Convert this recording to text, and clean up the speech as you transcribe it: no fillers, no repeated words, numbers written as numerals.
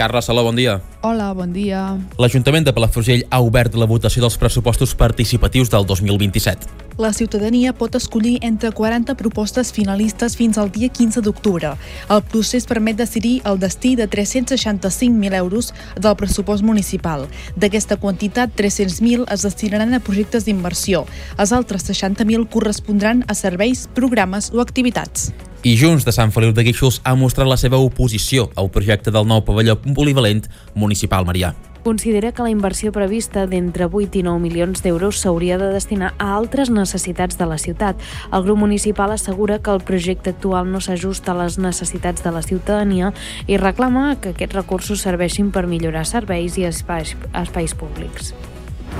Carla Saló, bon dia. Hola, bon dia. L'Ajuntament de Palafrugell ha obert la votació dels pressupostos participatius del 2027. La ciutadania pot escollir entre 40 propostes finalistes fins al dia 15 d'octubre. El procés permet decidir el destí de 365.000 euros del pressupost municipal. D'aquesta quantitat, 300.000 es destinaran a projectes d'inversió. Els altres 60.000 correspondran a serveis, programes o activitats. I Junts de Sant Feliu de Guíxols ha mostrat la seva oposició al projecte del nou pavelló polivalent municipal marià. Considera que la inversió prevista d'entre 8 i 9 milions d'euros s'hauria de destinar a altres necessitats de la ciutat. El grup municipal assegura que el projecte actual no s'ajusta a les necessitats de la ciutadania i reclama que aquests recursos serveixin per millorar serveis i espais públics.